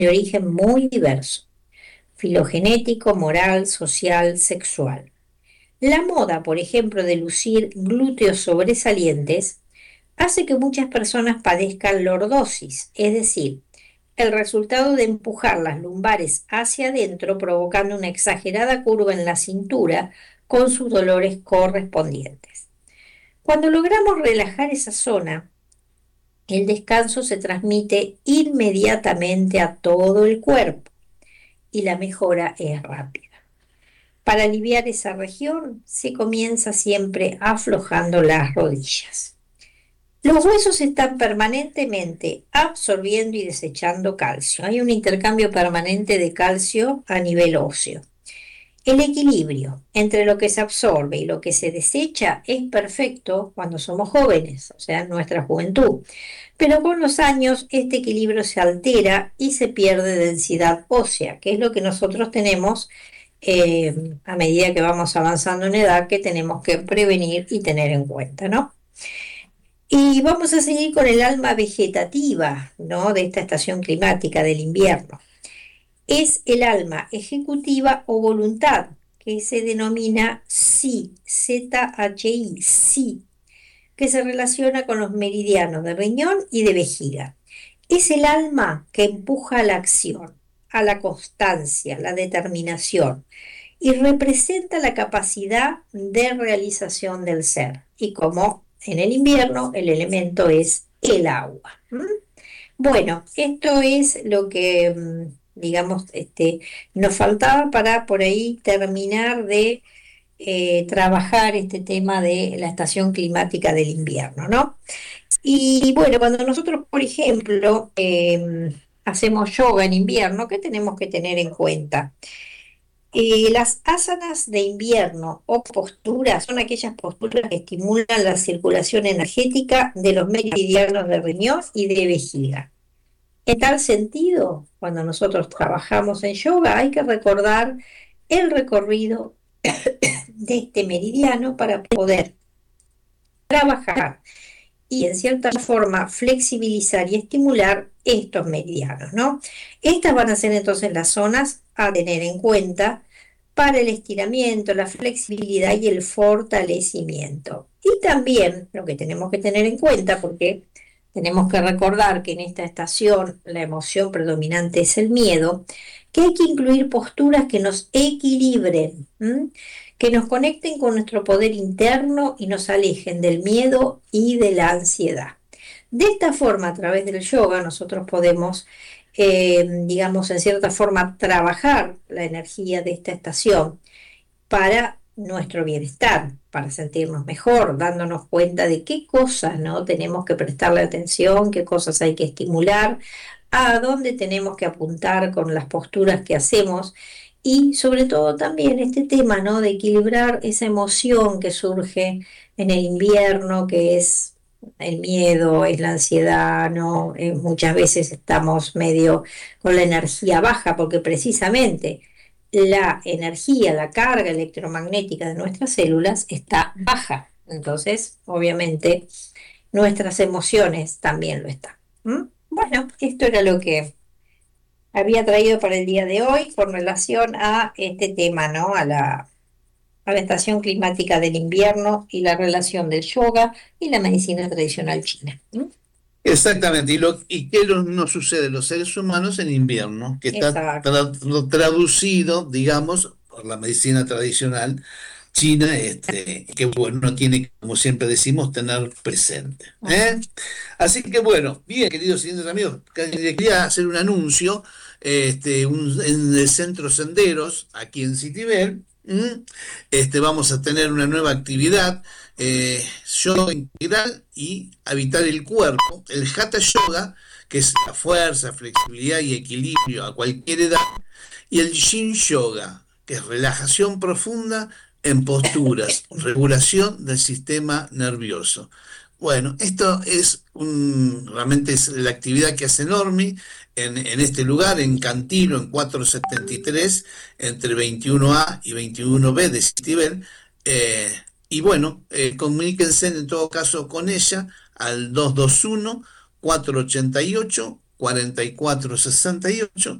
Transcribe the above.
de origen muy diverso, filogenético, moral, social, sexual. La moda, por ejemplo, de lucir glúteos sobresalientes, hace que muchas personas padezcan lordosis, es decir, el resultado de empujar las lumbares hacia adentro, provocando una exagerada curva en la cintura con sus dolores correspondientes. Cuando logramos relajar esa zona, el descanso se transmite inmediatamente a todo el cuerpo y la mejora es rápida. Para aliviar esa región se comienza siempre aflojando las rodillas. Los huesos están permanentemente absorbiendo y desechando calcio. Hay un intercambio permanente de calcio a nivel óseo. El equilibrio entre lo que se absorbe y lo que se desecha es perfecto cuando somos jóvenes, o sea, en nuestra juventud. Pero con los años este equilibrio se altera y se pierde densidad ósea, que es lo que nosotros tenemos a medida que vamos avanzando en edad, que tenemos que prevenir y tener en cuenta, ¿no? Y vamos a seguir con el alma vegetativa, ¿no? De esta estación climática del invierno. Es el alma ejecutiva o voluntad, que se denomina Psi, Z-H-I, Psi, que se relaciona con los meridianos de riñón y de vejiga. Es el alma que empuja a la acción, a la constancia, la determinación, y representa la capacidad de realización del ser. Y como en el invierno el elemento es el agua. ¿Mm? Bueno, esto es lo que, digamos, nos faltaba para por ahí terminar de trabajar este tema de la estación climática del invierno, ¿no? Y bueno, cuando nosotros, por ejemplo, hacemos yoga en invierno, ¿qué tenemos que tener en cuenta? Las asanas de invierno o posturas son aquellas posturas que estimulan la circulación energética de los meridianos de riñón y de vejiga. En tal sentido, cuando nosotros trabajamos en yoga, hay que recordar el recorrido de este meridiano para poder trabajar y en cierta forma flexibilizar y estimular estos meridianos, ¿no? Estas van a ser entonces las zonas a tener en cuenta para el estiramiento, la flexibilidad y el fortalecimiento. Y también lo que tenemos que tener en cuenta, porque tenemos que recordar que en esta estación la emoción predominante es el miedo, que hay que incluir posturas que nos equilibren, ¿m? Que nos conecten con nuestro poder interno y nos alejen del miedo y de la ansiedad. De esta forma, a través del yoga, nosotros podemos, digamos, en cierta forma, trabajar la energía de esta estación para nuestro bienestar, para sentirnos mejor, dándonos cuenta de qué cosas, ¿no? Tenemos que prestarle atención, qué cosas hay que estimular, a dónde tenemos que apuntar con las posturas que hacemos y sobre todo también este tema, ¿no? De equilibrar esa emoción que surge en el invierno, que es el miedo, es la ansiedad, ¿no? Muchas veces estamos medio con la energía baja porque precisamente la energía, la carga electromagnética de nuestras células está baja. Entonces, obviamente, nuestras emociones también lo están. ¿Mm? Bueno, esto era lo que había traído para el día de hoy con relación a este tema, ¿no? A la estación climática del invierno y la relación del yoga y la medicina tradicional china. ¿Mm? Exactamente, y qué nos sucede a los seres humanos en invierno, que está Exacto. traducido, digamos, por la medicina tradicional china, que bueno, tiene, como siempre decimos, tener presente. ¿Eh? Ujú. Así que bueno, bien, queridos siguientes amigos, quería hacer un anuncio, en el Centro Senderos, aquí en Citibel. Vamos a tener una nueva actividad, yoga integral y habitar el cuerpo, el Hatha Yoga, que es la fuerza, flexibilidad y equilibrio a cualquier edad, y el Yin Yoga, que es relajación profunda en posturas, regulación del sistema nervioso. Bueno, esto es realmente es la actividad que hace Normi en este lugar, en Cantilo, en 473, entre 21A y 21B de Citibel. Y bueno, comuníquense en todo caso con ella al 221 488 4468